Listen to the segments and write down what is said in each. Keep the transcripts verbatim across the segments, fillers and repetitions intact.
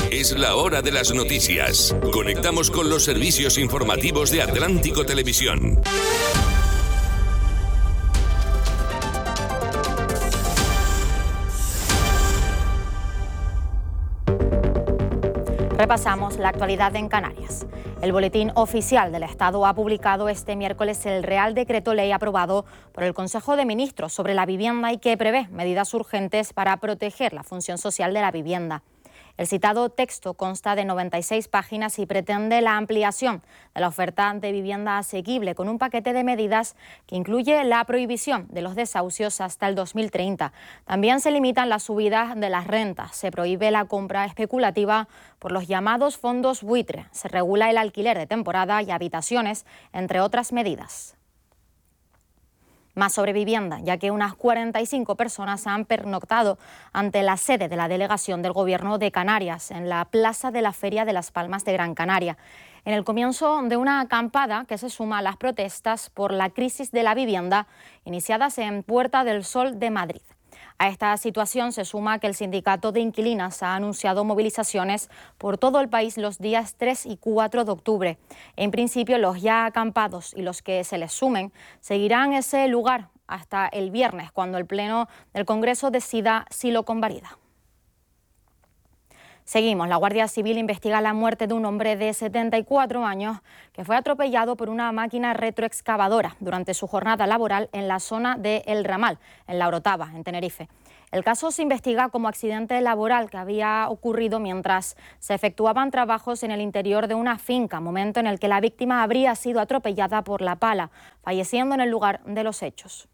Es la hora de las noticias. Conectamos con los servicios informativos de Atlántico Televisión. Repasamos la actualidad en Canarias. El Boletín Oficial del Estado ha publicado este miércoles el Real Decreto Ley aprobado por el Consejo de Ministros sobre la vivienda y que prevé medidas urgentes para proteger la función social de la vivienda. El citado texto consta de noventa y seis páginas y pretende la ampliación de la oferta de vivienda asequible con un paquete de medidas que incluye la prohibición de los desahucios hasta el dos mil treinta. También se limitan las subidas de las rentas, se prohíbe la compra especulativa por los llamados fondos buitre, se regula el alquiler de temporada y habitaciones, entre otras medidas. Más sobre vivienda, ya que unas cuarenta y cinco personas han pernoctado ante la sede de la delegación del Gobierno de Canarias, en la plaza de la Feria de Las Palmas de Gran Canaria, en el comienzo de una acampada que se suma a las protestas por la crisis de la vivienda iniciadas en Puerta del Sol de Madrid. A esta situación se suma que el sindicato de inquilinas ha anunciado movilizaciones por todo el país los días tres y cuatro de octubre. En principio, los ya acampados y los que se les sumen seguirán ese lugar hasta el viernes, cuando el Pleno del Congreso decida si lo convalida. Seguimos. La Guardia Civil investiga la muerte de un hombre de setenta y cuatro años que fue atropellado por una máquina retroexcavadora durante su jornada laboral en la zona de El Ramal, en La Orotava, en Tenerife. El caso se investiga como accidente laboral que había ocurrido mientras se efectuaban trabajos en el interior de una finca, momento en el que la víctima habría sido atropellada por la pala, falleciendo en el lugar de los hechos.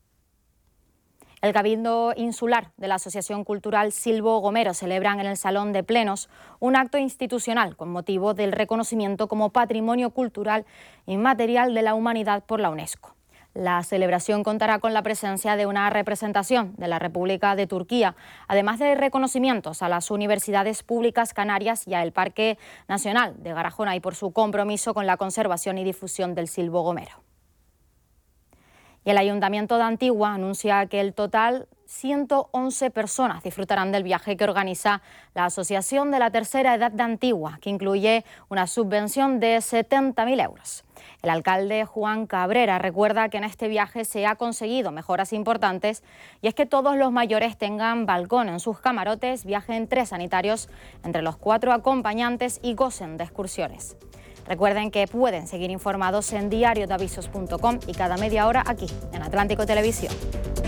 El Cabildo Insular de la Asociación Cultural Silvo Gomero celebran en el Salón de Plenos un acto institucional con motivo del reconocimiento como Patrimonio Cultural Inmaterial de la Humanidad por la UNESCO. La celebración contará con la presencia de una representación de la República de Turquía, además de reconocimientos a las universidades públicas canarias y al Parque Nacional de Garajona y por su compromiso con la conservación y difusión del Silvo Gomero. Y el Ayuntamiento de Antigua anuncia que el total ciento once personas disfrutarán del viaje que organiza la Asociación de la Tercera Edad de Antigua, que incluye una subvención de setenta mil euros. El alcalde Juan Cabrera recuerda que en este viaje se ha conseguido mejoras importantes y es que todos los mayores tengan balcón en sus camarotes, viajen tres sanitarios entre los cuatro acompañantes y gocen de excursiones. Recuerden que pueden seguir informados en diario de avisos punto com y cada media hora aquí, en Atlántico Televisión.